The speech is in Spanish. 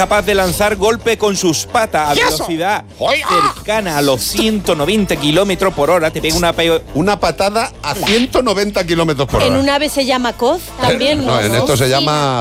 capaz de lanzar golpe con sus patas a velocidad cercana a los 190 kilómetros por hora. Te pega una patada a 190 kilómetros por hora. En un ave se llama coz también, ¿no? No, en esto se llama